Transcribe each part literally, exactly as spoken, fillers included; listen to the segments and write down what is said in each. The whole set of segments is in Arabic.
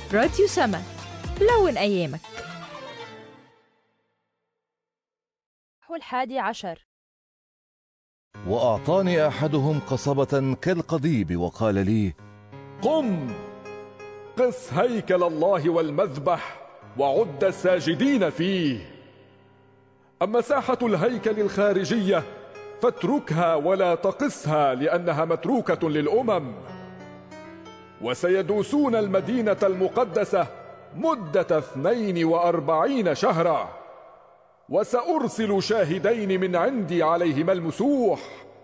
راديو سما، لون أيامك. الحادي عشر. وأعطاني أحدهم قصبة كالقضيب وقال لي: قم قس هيكل الله والمذبح وعد الساجدين فيه. أما ساحة الهيكل الخارجية فاتركها ولا تقسها، لأنها متروكة للأمم، وسيدوسون المدينة المقدسة مدة اثنين وأربعين شهرا، وسأرسل شاهدين من عندي عليهما المسوح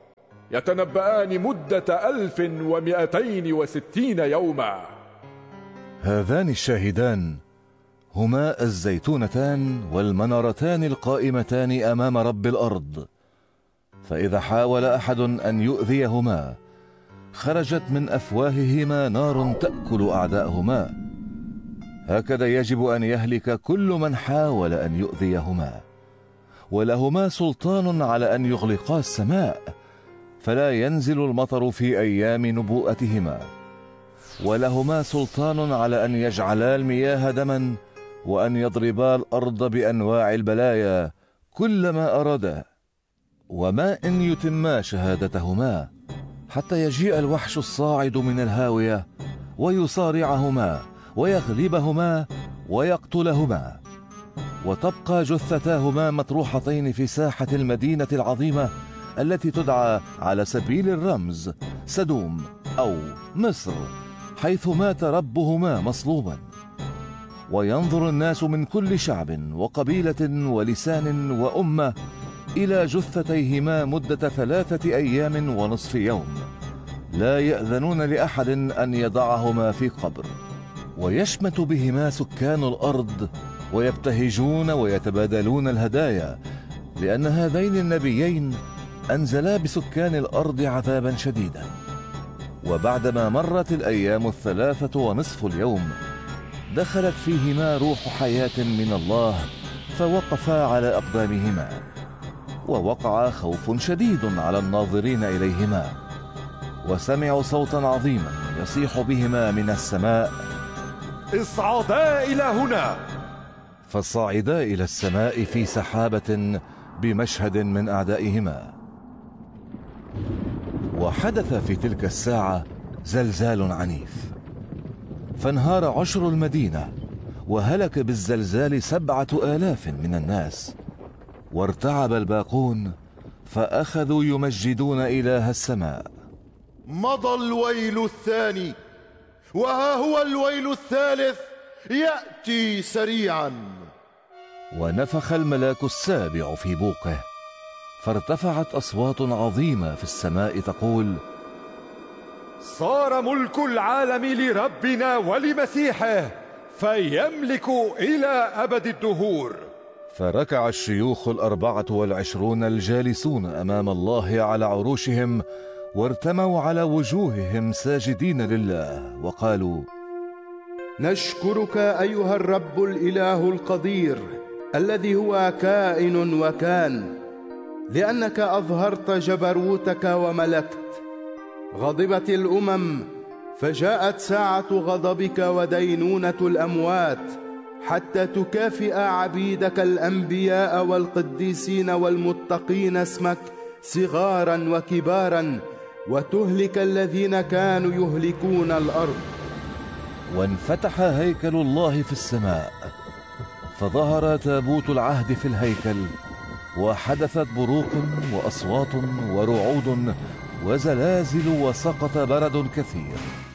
يتنبأان مدة ألف ومئتين وستين يوما. هذان الشاهدان هما الزيتونتان والمنارتان القائمتان أمام رب الأرض، فإذا حاول أحد أن يؤذيهما خرجت من أفواههما نار تأكل أعداءهما. هكذا يجب أن يهلك كل من حاول أن يؤذيهما. ولهما سلطان على أن يغلقا السماء فلا ينزل المطر في أيام نبوءتهما، ولهما سلطان على أن يجعلا المياه دما، وأن يضربا الأرض بأنواع البلايا كلما أرادا، وما إن يتما شهادتهما حتى يجيء الوحش الصاعد من الهاوية ويصارعهما ويغلبهما ويقتلهما، وتبقى جثتاهما مطروحتين في ساحة المدينة العظيمة التي تدعى على سبيل الرمز سدوم أو مصر، حيث مات ربهما مصلوبا. وينظر الناس من كل شعب وقبيلة ولسان وأمة إلى جثتيهما مدة ثلاثة أيام ونصف يوم، لا يأذنون لأحد أن يضعهما في قبر. ويشمت بهما سكان الأرض ويبتهجون ويتبادلون الهدايا، لأن هذين النبيين أنزلا بسكان الأرض عذابا شديدا. وبعدما مرت الأيام الثلاثة ونصف اليوم دخلت فيهما روح حياة من الله، فوقفا على أقدامهما، ووقع خوف شديد على الناظرين إليهما، وسمعوا صوتا عظيما يصيح بهما من السماء: اصعدا إلى هنا. فصعدا إلى السماء في سحابة بمشهد من أعدائهما. وحدث في تلك الساعة زلزال عنيف، فانهار عشر المدينة، وهلك بالزلزال سبعة آلاف من الناس. وارتعب الباقون فأخذوا يمجدون إله السماء. مضى الويل الثاني، وها هو الويل الثالث يأتي سريعا. ونفخ الملاك السابع في بوقه، فارتفعت أصوات عظيمة في السماء تقول: صار ملك العالم لربنا ولمسيحه، فيملك إلى أبد الدهور. فركع الشيوخ الأربعة والعشرون الجالسون أمام الله على عروشهم، وارتموا على وجوههم ساجدين لله، وقالوا: نشكرك أيها الرب الإله القدير الذي هو كائن وكان، لأنك أظهرت جبروتك وملكت. غضبت الأمم فجاءت ساعة غضبك ودينونة الأموات، حتى تكافئ عبيدك الأنبياء والقديسين والمتقين اسمك صغارا وكبارا، وتهلك الذين كانوا يهلكون الأرض. وانفتح هيكل الله في السماء، فظهر تابوت العهد في الهيكل، وحدثت بروق وأصوات ورعود وزلازل وسقط برد كثير.